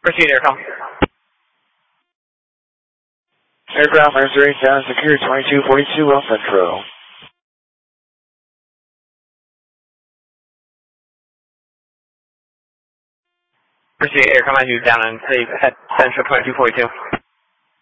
Proceed, Aircom. Aircraft Mercury down secure 2242 Well Central. Proceed, Aircom, as you down and safe at Central 2242.